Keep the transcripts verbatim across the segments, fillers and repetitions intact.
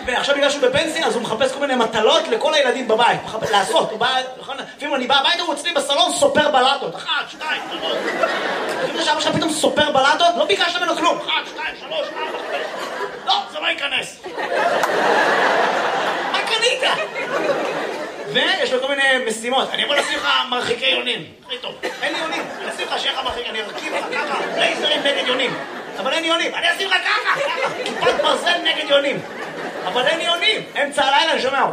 ועכשיו בגלל שהוא בפנסיה, אז הוא מחפש כל מיני מטלות לכל הילדים בבית. מחפש לעשות, הוא בא, נכון? לפעמים אני בא הביתה, הוא אצלי בסלון סופר בלטות. אחת, שתיים, שלוש. לפעמים שאבא שלך פתאום סופר בלטות, לא ביקשת ממנו כלום. אחת, שתיים, שלוש, ארבע, חמש. לא, זה לא ייכנס. מה קנית? ויש לו כל מיני משימות. אני יכול לשים לך מרחיקי יונים. הכי טוב. אין לי יונים. אני אשים לך שיהיה לך מרחיק, אני ארכיב לך ככה. לייזרים נגד יונים. אבל אין יונים. אני אשים לך ככה, ככה. כיפת ברזל נגד יונים. אבל אין יונים. אמצע הלילה אני שומע.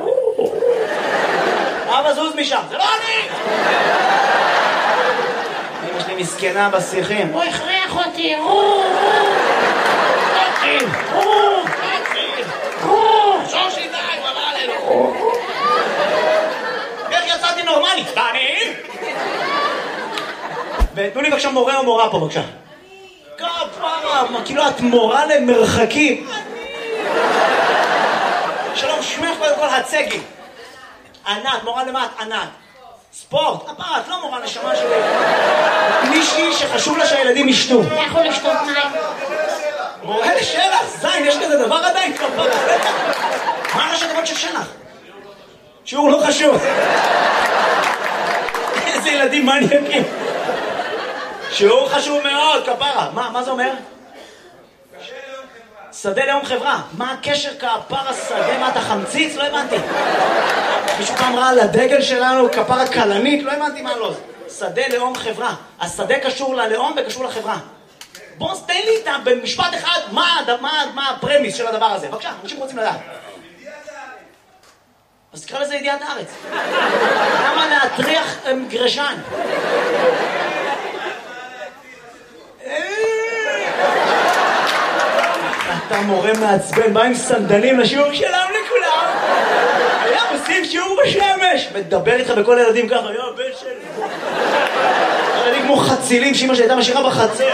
אבא זוז משם. זה לא אני! אמא שלי מסכנה בשיחים. הוא הכריח אותי. שושי די, הוא עלה עלינו. איך יצאתי נורמלי? אני? ותנו לי בבקשה מורה או מורה פה בבקשה. כפרה, כאילו את מורה למרחקים. שלום, שמך קודם כל הצגי. ענת, מורה למה את ענת? ספורט, כפרה, את לא מורה נשמה שלי. מישהי שחשוב לה שהילדים ישתו. יכול לשתות מים. מורה לשלח, זין, יש כזה דבר עדיין כפרה. מה ראשי תיבות של שלח? שיעור לא חשוב. איזה ילדים מניאקים. שיעור חשוב מאוד, כפרה. מה, מה זה אומר? שדה לאום חברה. מה הקשר כפרה שדה? מה אתה חמציץ? לא הבנתי. מישהו פעם ראה על הדגל שלנו כפרה קלנית? לא הבנתי מה לא. שדה לאום חברה. השדה קשור ללאום וקשור לחברה. בוא תן לי איתה במשפט אחד מה, מה, מה הפרמיס של הדבר הזה. בבקשה, אנשים רוצים לדעת. אז תקרא לזה ידיעת הארץ. למה להטריח גרשן? אתה מורה מעצבן, בא עם סנדלים לשיעור שלם לכולם. היה עושים שיעור בשמש. מדבר איתך בכל הילדים ככה, היה הבן שלי. ילדים כמו חצילים שאמא שהייתה משאירה בחצר.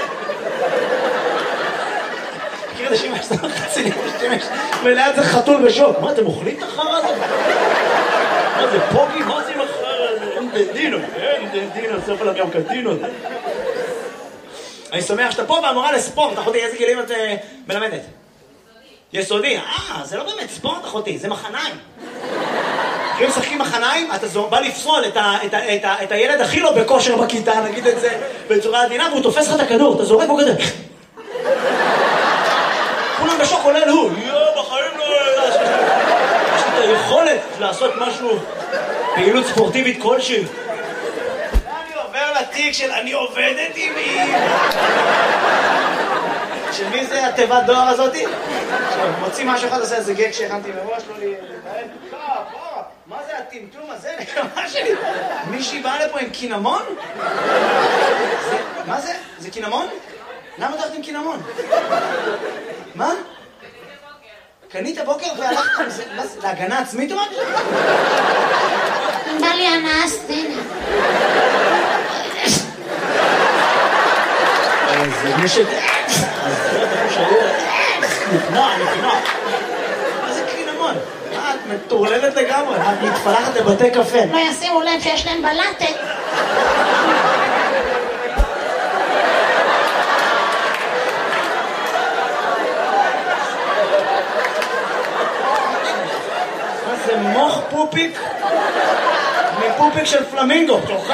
מכיר את השמש, אתה חצילים בשמש. וליד זה חתול בשוק. מה, אתם אוכלים את החרא הזה? מה זה פוגי? מה זה עם החרא הזה? אין דדינו, אין דדינו, סוף עליו גם קטינות. אני שמח שאתה פה והמורה לספורט, אחותי, איזה גילים את מלמדת? יסודי. אה, זה לא באמת ספורט, אחותי, זה מחניים. אם משחקים מחניים, אתה בא לפסול את, ה, את, ה, את, ה, את הילד הכי לא בכושר בכיתה, נגיד את זה בצורה עדינה, והוא תופס לך את הכדור, אתה זורק בו כזה. כולם בשוק עולל הוא. יואו, בחיים לא... יש לי את היכולת לעשות משהו, פעילות ספורטיבית כלשהי. לתיק של אני עובדת עם מי. של מי זה התיבת דואר הזאתי? מוציא משהו אחד, עושה איזה גג שהכנתי מראש, לא לי... מה זה הטמטום הזה? נקמה שלי. מישהי באה לפה עם קינמון? מה זה? זה קינמון? למה אתה הולכת עם קינמון? מה? קנית בוקר והלכת עם זה? להגנה עצמית או מה? בא לי אנסטין. זה נשק... נפנוע, נפנוע. מה זה קינמון? מה, את מטורללת לגמרי? את מתפלחת לבתי קפה. לא ישימו לב שיש להם בלטת. מה זה מוח פופיק? מפופיק של פלמינגו. תוכה!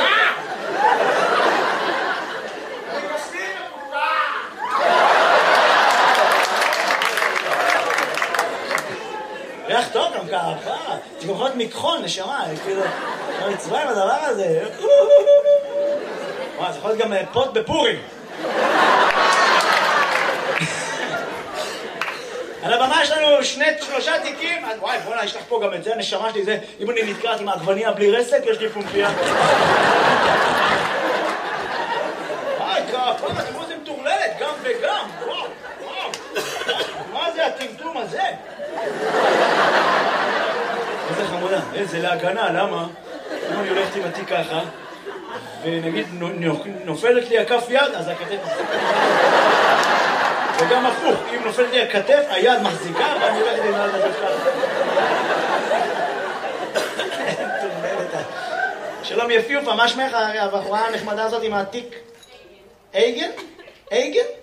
ריח טוב גם ככה, זה גם יכול להיות מכחול, נשמה, כאילו, לא נצבע עם הדבר הזה. וואי, זה יכול להיות גם פוט בפורים. על הבמה יש לנו שני, שלושה תיקים, וואי, בוא'נה, יש לך פה גם את זה, הנשמה שלי זה, אם אני נתקעת עם העגבניה בלי רסק, יש לי פומפיה. וואי, כפרה, תראו זה מטורללת, גם וגם, וואו, וואו. מה זה הטמטום הזה? איזה חמודה, איזה להגנה, למה? אם אני הולכת עם התיק ככה, ונגיד נופלת לי הכף יד, אז הכתף מחזיקה. וגם הפוך, אם נופלת לי הכתף, היד מחזיקה, ואני הולכת עם היד הזה ככה. שלום יפיופה, מה שמך הבחורה הנחמדה הזאת עם התיק? אייגן? אייגן?